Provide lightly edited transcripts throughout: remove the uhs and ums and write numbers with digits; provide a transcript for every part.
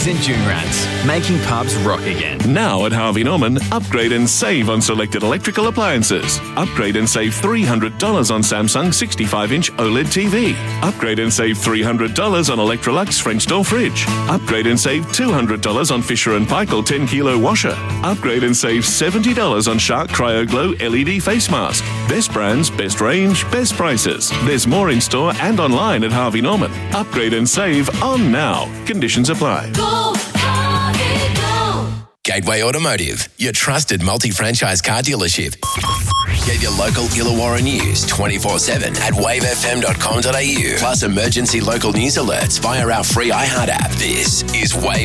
Harveys and Junrats, making pubs rock again. Now at Harvey Norman, upgrade and save on selected electrical appliances. Upgrade and save $300 on Samsung 65-inch OLED TV. Upgrade and save $300 on Electrolux French door fridge. Upgrade and save $200 on Fisher & Paykel 10-kilo washer. Upgrade and save $70 on Shark Cryo Glow LED face mask. Best brands, best range, best prices. There's more in store and online at Harvey Norman. Upgrade and save on now. Conditions apply. Go, Harvey, go. Gateway Automotive, your trusted multi-franchise car dealership. Get your local Illawarra news 24/7 at wavefm.com.au. Plus emergency local news alerts via our free iHeart app. This is Wave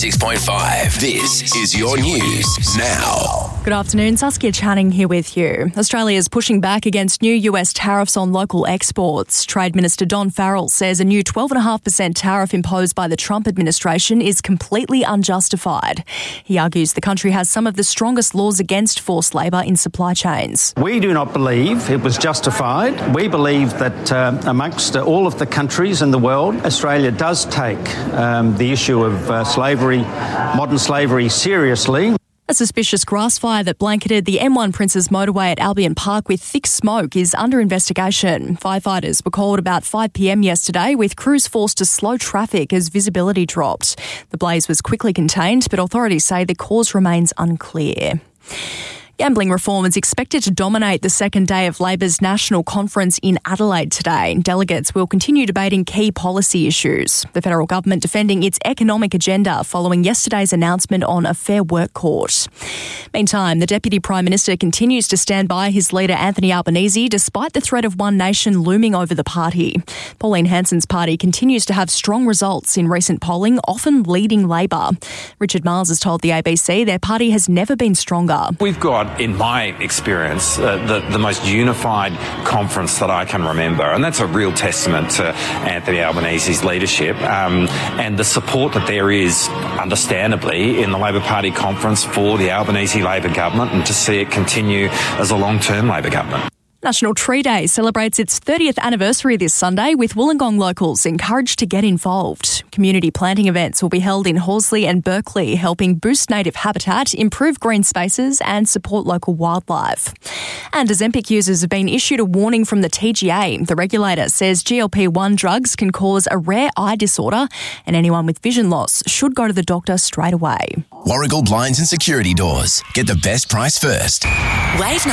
96.5. This is your news now. Good afternoon, Saskia Channing here with you. Australia is pushing back against new US tariffs on local exports. Trade Minister Don Farrell says a new 12.5% tariff imposed by the Trump administration is completely unjustified. He argues the country has some of the strongest laws against forced labour in supply chains. We do not believe it was justified. We believe that amongst all of the countries in the world, Australia does take the issue of slavery, modern slavery, seriously. A suspicious grass fire that blanketed the M1 Princes motorway at Albion Park with thick smoke is under investigation. Firefighters were called about 5 p.m. yesterday, with crews forced to slow traffic as visibility dropped. The blaze was quickly contained, but authorities say the cause remains unclear. Gambling reform is expected to dominate the second day of Labor's National Conference in Adelaide today. Delegates will continue debating key policy issues. The federal government defending its economic agenda following yesterday's announcement on a Fair Work Court. Meantime, the Deputy Prime Minister continues to stand by his leader Anthony Albanese despite the threat of One Nation looming over the party. Pauline Hanson's party continues to have strong results in recent polling, often leading Labor. Richard Miles has told the ABC their party has never been stronger. We've got, in my experience, the most unified conference that I can remember, and that's a real testament to Anthony Albanese's leadership and the support that there is, understandably, in the Labor Party conference for the Albanese Labor government, and to see it continue as a long-term Labor government. National Tree Day celebrates its 30th anniversary this Sunday, with Wollongong locals encouraged to get involved. Community planting events will be held in Horsley and Berkeley, helping boost native habitat, improve green spaces and support local wildlife. And Ozempic users have been issued a warning from the TGA. The regulator says GLP-1 drugs can cause a rare eye disorder, and anyone with vision loss should go to the doctor straight away. Warragul Blinds and Security Doors. Get the best price first. Wave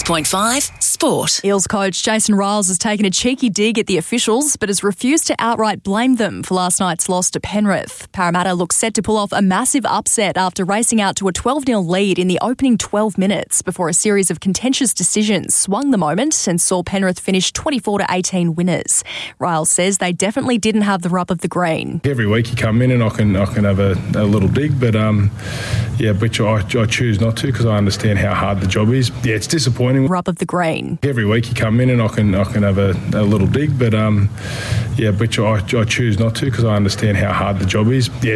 96.5 Sport. Eels coach Jason Riles has taken a cheeky dig at the officials, but has refused to outright blame them for last night's loss to Penrith. Parramatta looks set to pull off a massive upset after racing out to a 12-0 lead in the opening 12 minutes before a series of contentious decisions swung the moment and saw Penrith finish 24-18 winners. Riles says they definitely didn't have the rub of the green. Every week you come in and I can have a little dig, but which I choose not to, because I understand how hard the job is. Yeah, it's disappointing. Rub of the green. Every week you come in and I can have a little dig, but which I choose not to, because I understand how hard the job is. Yeah.